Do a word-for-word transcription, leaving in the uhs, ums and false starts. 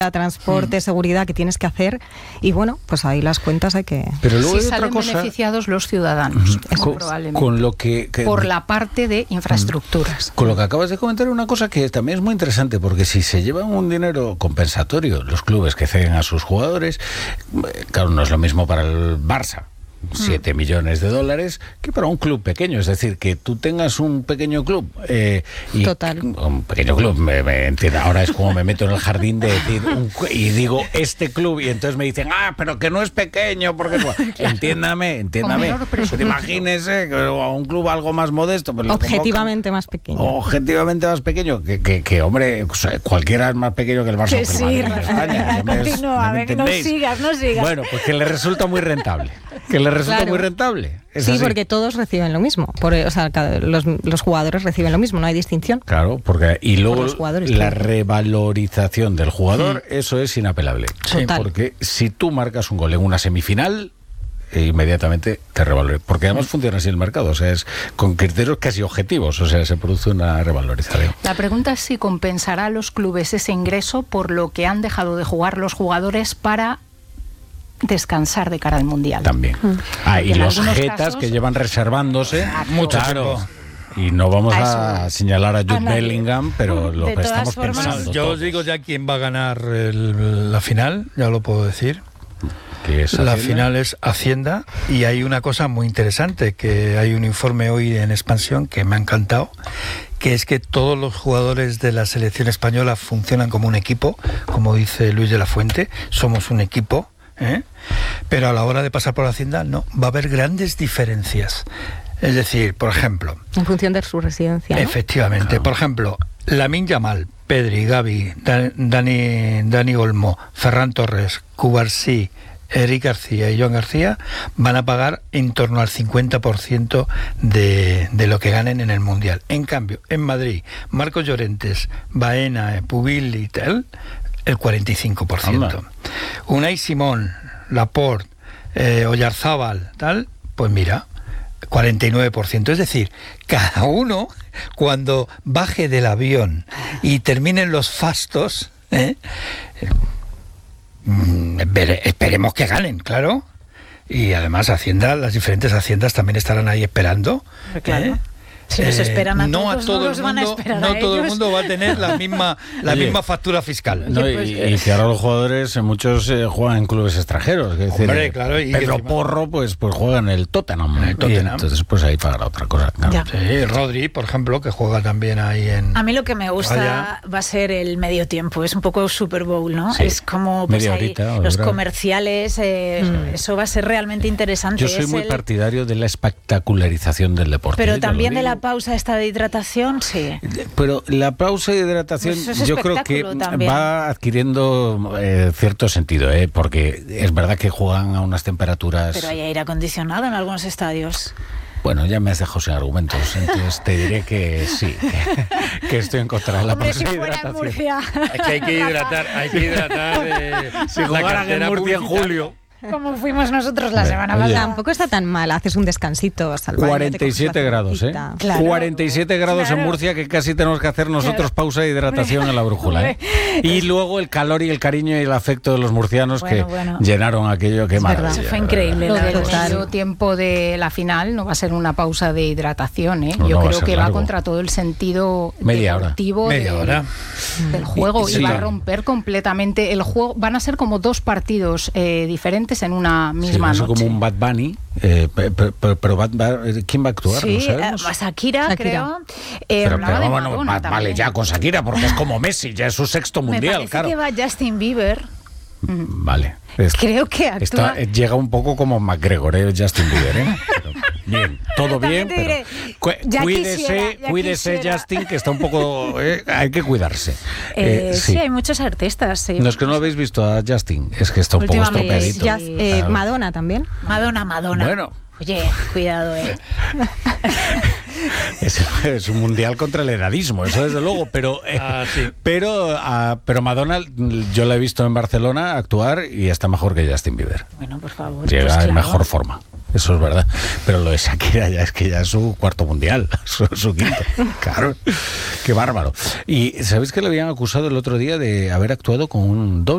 transporte, mm. seguridad que tienes que hacer, y bueno, pues ahí las cuentas hay que... Pero luego sí hay salen otra cosa... beneficiados los ciudadanos, mm. con, probablemente. Con lo que, que... Por la parte de infraestructuras. Con lo que acabas de comentar, una cosa que también es muy interesante, porque si se llevan un dinero compensatorio los clubes que ceden a sus jugadores, claro, no es lo mismo para el Barça, siete millones de dólares, que para un club pequeño. Es decir, que tú tengas un pequeño club eh, y Total. Un pequeño club, me, me entiendo, ahora es como me meto en el jardín de decir un, y digo este club, y entonces me dicen, ah, pero que no es pequeño, porque claro. entiéndame, entiéndame, imagínese que un club algo más modesto, pues objetivamente más pequeño. Objetivamente más pequeño, que, que, que hombre, cualquiera es más pequeño que el Barça, que que sí, el Madrid, España. Continúa, ¿Me no sigas, no sigas. Bueno, pues que le resulta muy rentable, que le resulta claro. muy rentable. Es sí, así. Porque todos reciben lo mismo. Por, o sea, cada, los, los jugadores reciben lo mismo, no hay distinción. Claro, porque y luego la revalorización del jugador, sí. eso es inapelable. Sí. Porque si tú marcas un gol en una semifinal, e inmediatamente te revaloriza. Porque además funciona así el mercado, o sea, es con criterios casi objetivos, o sea, se produce una revalorización. La pregunta es si compensará a los clubes ese ingreso por lo que han dejado de jugar los jugadores para descansar de cara al Mundial. También. Mm. Ah, y los jetas casos, que llevan reservándose mucho claro. tiempo. Y no vamos a, a señalar a Jude a Bellingham, pero lo que estamos formas, pensando. Yo os digo ya quién va a ganar el, la final, ya lo puedo decir. ¿Qué es la final es Hacienda, y hay una cosa muy interesante, que hay un informe hoy en Expansión que me ha encantado, que es que todos los jugadores de la selección española funcionan como un equipo, como dice Luis de la Fuente, somos un equipo. ¿Eh? Pero a la hora de pasar por Hacienda no, va a haber grandes diferencias. Es decir, por ejemplo, en función de su residencia, ¿no? Efectivamente, claro. Por ejemplo, Lamine Yamal, Pedri, Gavi, Dani, Dani Olmo, Ferran Torres, Cubarsí, Eric García y Joan García van a pagar en torno al cincuenta por ciento de, de lo que ganen en el Mundial. En cambio, en Madrid, Marcos Llorentes, Baena, Pubil y tal, el cuarenta y cinco por ciento. Anda. Unai Simón, Laporte, eh, Oyarzábal, tal, pues mira, cuarenta y nueve por ciento. Es decir, cada uno, cuando baje del avión y terminen los fastos, ¿eh? eh, esperemos que ganen, claro. Y además Hacienda, las diferentes haciendas también estarán ahí esperando. Claro. ¿eh? Si los esperan a no todos, a todo no los el van a mundo, esperar no a todo ellos. el mundo va a tener la misma la Oye, misma factura fiscal. No, y, y que ahora los jugadores, muchos eh, juegan en clubes extranjeros. Es Hombre, decir, claro, y Pedro Porro, pues, pues juega en el Tottenham. En el Tottenham. Entonces, pues ahí pagará otra cosa. Claro. Sí, Rodri, por ejemplo, que juega también ahí en... A mí lo que me gusta Vaya. va a ser el medio tiempo. Es un poco Super Bowl, ¿no? Sí. Es como pues, Media ahí, horita, los ¿verdad? Comerciales, eh, mm. eso va a ser realmente interesante. Yo soy es muy el... partidario de la espectacularización del deporte. Pero ¿eh? también de la pausa esta de hidratación, sí. Pero la pausa de hidratación pues yo creo que también. va adquiriendo eh, cierto sentido, ¿eh? Porque es verdad que juegan a unas temperaturas... Pero hay aire acondicionado en algunos estadios. Bueno, ya me has dejado sin argumentos, entonces te diré que sí, que, que estoy en contra de la Hombre, pausa si de fuera en hidratación. Murcia. Es que hay que hidratar, hay que hidratar eh, si jugaran en Murcia en julio. Como fuimos nosotros la semana pasada. Tampoco está tan mal, haces un descansito hasta el baño, cuarenta y siete grados, ¿eh? Claro. cuarenta y siete grados Claro. en Murcia, que casi tenemos que hacer nosotros claro. pausa de hidratación en la brújula, ¿eh? Y luego el calor y el cariño y el afecto de los murcianos bueno, que bueno. llenaron aquello, qué maravilla. Eso fue increíble. Lo la del verdad. medio tiempo de la final no va a ser una pausa de hidratación, ¿eh? No, Yo no creo va que largo. va contra todo el sentido Media deportivo hora. Media de, hora. del juego y, sí. y va a romper completamente el juego. Van a ser como dos partidos eh, diferentes en una misma sí, va a ser noche. como un Bad Bunny, eh, pero, pero, pero Bad Bunny, ¿quién va a actuar? Sí, ¿No sabemos? eh, Shakira, Shakira. creo. Eh, pero, hablaba pero de bueno, Madonna va, vale ya con Shakira, porque es como Messi, ya es su sexto Me mundial, parece claro. que va Justin Bieber. Vale. Es, Creo que actúa... está, llega un poco como McGregor, ¿eh? Justin Bieber, ¿eh? Pero bien, todo bien, pero diré, cu ya cuídese, quisiera, ya cuídese quisiera. Justin, que está un poco... Eh, hay que cuidarse. Eh, Eh, sí. sí. hay muchos artistas. Sí. No es que no lo habéis visto a Justin, es que está un poco Últimamente, estropeadito. Ya, eh, Claro. Madonna también. Madonna, Madonna. Bueno. Oye, cuidado, eh. Es, es un mundial contra el edadismo, eso desde luego, pero eh, Ah, sí. pero uh, pero Madonna yo la he visto en Barcelona actuar y está mejor que Justin Bieber. Bueno, por favor. Llega pues en claro. mejor forma. Eso es verdad. Pero lo de Shakira ya es que ya es su cuarto mundial, su, su quinto. Claro. Qué bárbaro. Y ¿sabéis que le habían acusado el otro día de haber actuado con un doble?